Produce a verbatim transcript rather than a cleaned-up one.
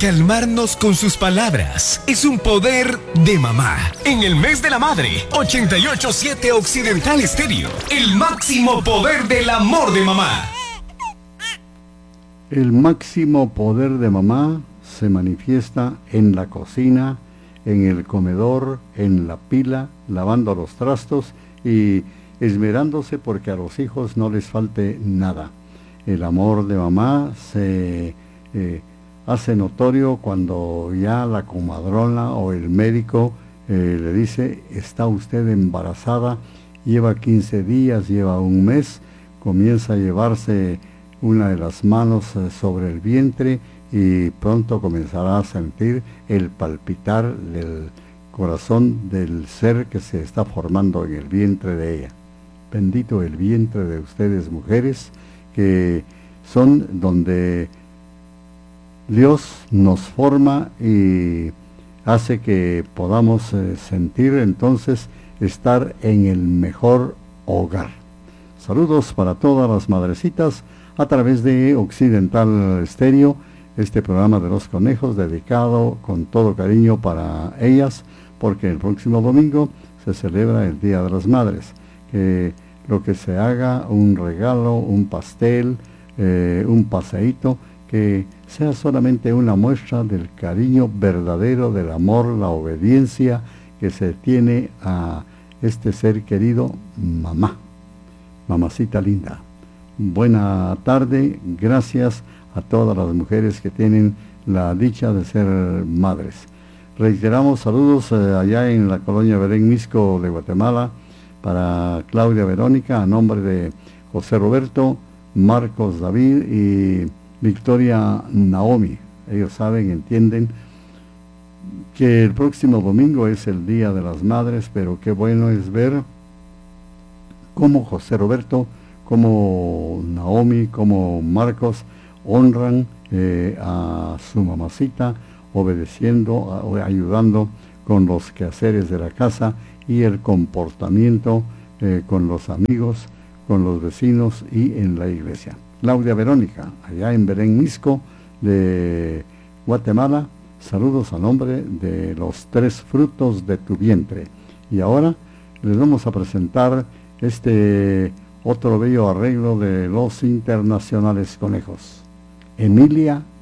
calmarnos con sus palabras. Es un poder de mamá. En el mes de la madre, ochenta y ocho punto siete Occidental Estéreo. El máximo poder del amor de mamá. El máximo poder de mamá se manifiesta en la cocina, en el comedor, en la pila, lavando los trastos y esmerándose porque a los hijos no les falte nada. El amor de mamá se eh, hace notorio cuando ya la comadrona o el médico eh, le dice: está usted embarazada, lleva quince días, lleva un mes, comienza a llevarse una de las manos eh, sobre el vientre y pronto comenzará a sentir el palpitar del corazón del ser que se está formando en el vientre de ella. Bendito el vientre de ustedes, mujeres, que son donde Dios nos forma y hace que podamos eh, sentir entonces estar en el mejor hogar. Saludos para todas las madrecitas a través de Occidental Estéreo, este programa de los conejos dedicado con todo cariño para ellas, porque el próximo domingo se celebra el Día de las Madres. Que lo que se haga, un regalo, un pastel, eh, un paseíto, que sea solamente una muestra del cariño verdadero, del amor, la obediencia que se tiene a este ser querido, mamá, mamacita linda. Buena tarde, gracias a todas las mujeres que tienen la dicha de ser madres. Reiteramos saludos eh, allá en la colonia Belén Misco de Guatemala, para Claudia Verónica, a nombre de José Roberto, Marcos David y Victoria Naomi. Ellos saben, entienden que el próximo domingo es el Día de las Madres, pero qué bueno es ver cómo José Roberto, como Naomi, como Marcos honran eh, a su mamacita, obedeciendo, a, ayudando con los quehaceres de la casa y el comportamiento eh, con los amigos, con los vecinos y en la iglesia. Claudia Verónica, allá en Belén Misco de Guatemala, saludos a nombre de los tres frutos de tu vientre. Y ahora les vamos a presentar este otro bello arreglo de los Internacionales Conejos. Emilia